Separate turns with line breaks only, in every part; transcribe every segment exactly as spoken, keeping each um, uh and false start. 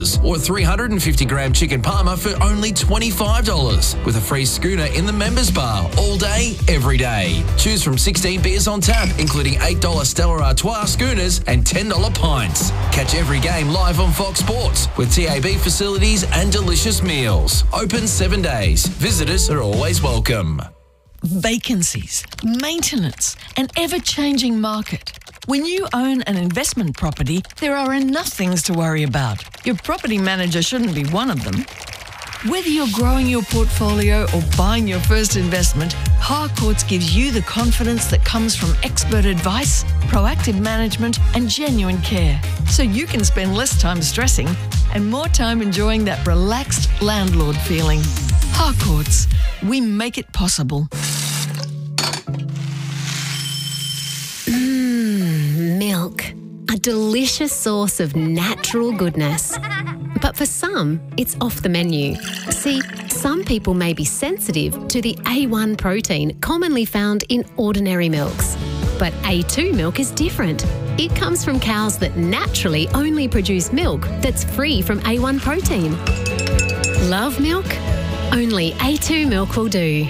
or three hundred fifty gram chicken parma for only twenty-five dollars with a free schooner in the members bar all day, every day. Choose from sixteen beers on tap, including eight dollars Stella Artois schooners and ten dollars pints. Catch every game live on Fox Sports with T A B facilities and delicious meals. Open seven days. Visitors are always welcome.
Vacancies, maintenance, an ever-changing market. When you own an investment property, there are enough things to worry about. Your property manager shouldn't be one of them. Whether you're growing your portfolio or buying your first investment, Harcourts gives you the confidence that comes from expert advice, proactive management and genuine care, so you can spend less time stressing and more time enjoying that relaxed landlord feeling. Harcourts, we make it possible.
Mmm, milk. A delicious source of natural goodness. But for some, it's off the menu. See, some people may be sensitive to the A one protein commonly found in ordinary milks. But A two milk is different. It comes from cows that naturally only produce milk that's free from A one protein. Love milk? Only A two milk will do.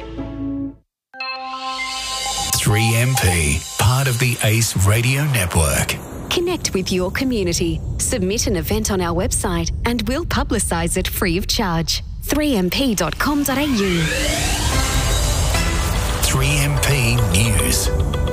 three M P, part of the Ace Radio Network.
Connect with your community. Submit an event on our website and we'll publicise it free of charge. three m p dot com dot a u.
three M P News.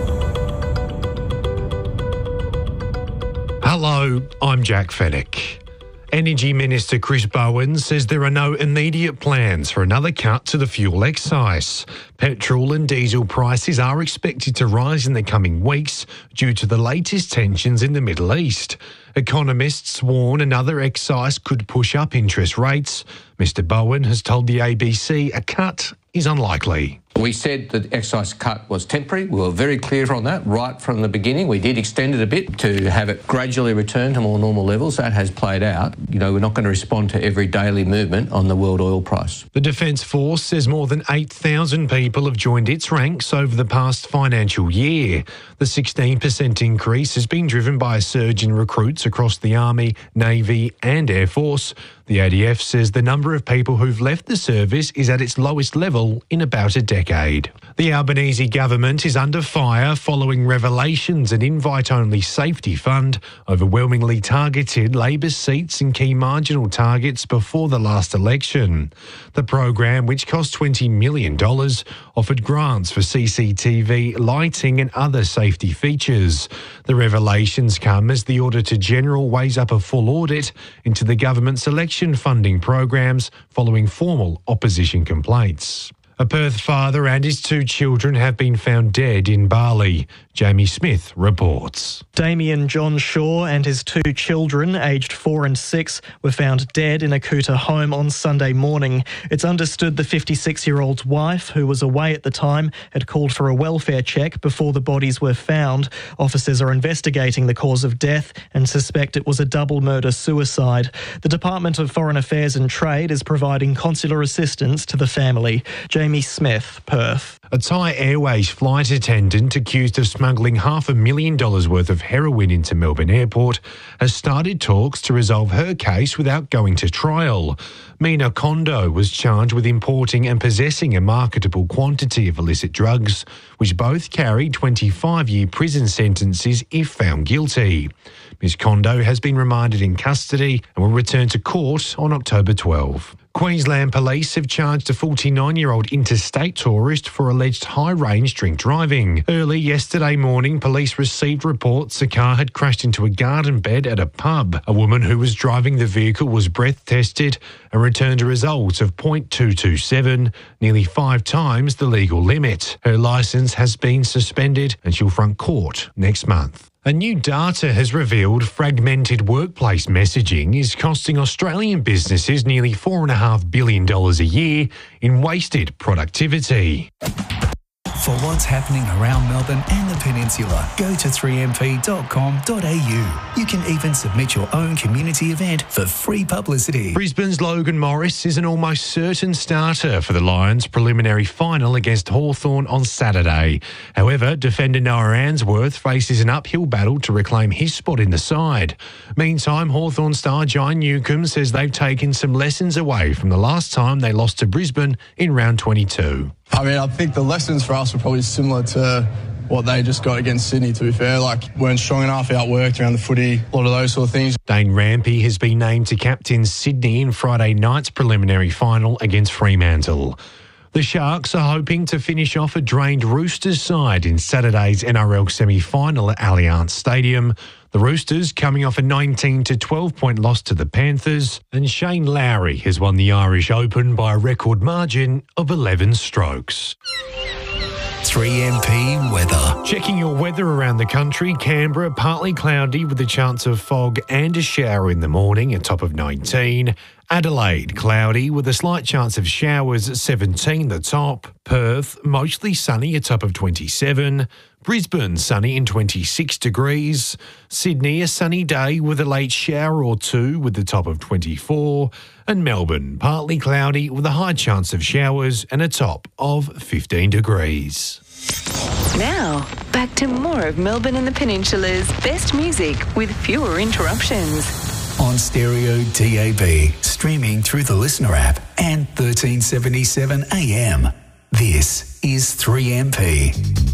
Hello, I'm Jack Fennick. Energy Minister Chris Bowen says there are no immediate plans for another cut to the fuel excise. Petrol and diesel prices are expected to rise in the coming weeks due to the latest tensions in the Middle East. Economists warn another excise could push up interest rates. Mister Bowen has told the A B C a cut is unlikely.
We said that the excise cut was temporary. We were very clear on that right from the beginning. We did extend it a bit to have it gradually return to more normal levels. That has played out. You know, we're not going to respond to every daily movement on the world oil price.
The Defence Force says more than eight thousand people have joined its ranks over the past financial year. The sixteen percent increase has been driven by a surge in recruits across the Army, Navy and Air Force. The A D F says the number of people who've left the service is at its lowest level in about a decade. The Albanese government is under fire following revelations an invite-only safety fund overwhelmingly targeted Labor's seats in key marginal targets before the last election. The program, which cost twenty million dollars, offered grants for C C T V, lighting and other safety features. The revelations come as the Auditor-General weighs up a full audit into the government's election funding programs following formal opposition complaints. A Perth father and his two children have been found dead in Bali. Jamie Smith reports.
Damien John Shaw and his two children, aged four and six, were found dead in a Kuta home on Sunday morning. It's understood the fifty-six-year-old's wife, who was away at the time, had called for a welfare check before the bodies were found. Officers are investigating the cause of death and suspect it was a double murder-suicide. The Department of Foreign Affairs and Trade is providing consular assistance to the family. Jamie Smith, Perth.
A Thai Airways flight attendant accused of smuggling half a million dollars worth of heroin into Melbourne Airport has started talks to resolve her case without going to trial. Mina Kondo was charged with importing and possessing a marketable quantity of illicit drugs, which both carry twenty-five-year prison sentences if found guilty. Miz Kondo has been remanded in custody and will return to court on October twelfth. Queensland Police have charged a forty-nine-year-old interstate tourist for alleged high-range drink driving. Early yesterday morning, police received reports a car had crashed into a garden bed at a pub. A woman who was driving the vehicle was breath tested and returned a result of point two two seven, nearly five times the legal limit. Her licence has been suspended and she'll front court next month. A new data has revealed fragmented workplace messaging is costing Australian businesses nearly four point five billion dollars a year in wasted productivity.
For what's happening around Melbourne and the Peninsula, go to three m p dot com dot a u. You can even submit your own community event for free publicity.
Brisbane's Logan Morris is an almost certain starter for the Lions' preliminary final against Hawthorn on Saturday. However, defender Noah Answorth faces an uphill battle to reclaim his spot in the side. Meantime, Hawthorn star John Newcombe says they've taken some lessons away from the last time they lost to Brisbane in round twenty-two.
I mean, I think the lessons for us were probably similar to what they just got against Sydney, to be fair. Like, weren't strong enough, outworked around the footy, a lot of those sort of things.
Dane Rampy has been named to captain Sydney in Friday night's preliminary final against Fremantle. The Sharks are hoping to finish off a drained Roosters side in Saturday's N R L semi-final at Allianz Stadium. The Roosters coming off a nineteen to twelve point loss to the Panthers, and Shane Lowry has won the Irish Open by a record margin of eleven strokes.
three M P weather.
Checking your weather around the country, Canberra partly cloudy with a chance of fog and a shower in the morning, a top of nineteen. Adelaide cloudy with a slight chance of showers at seventeen, the top. Perth mostly sunny, a top of twenty-seven. Brisbane sunny in twenty-six degrees. Sydney a sunny day with a late shower or two with the top of twenty-four. And Melbourne partly cloudy with a high chance of showers and a top of fifteen degrees.
Now, back to more of Melbourne and the Peninsula's best music with fewer interruptions.
On stereo D A B, streaming through the Listener app and thirteen seventy-seven A M. This is three M P.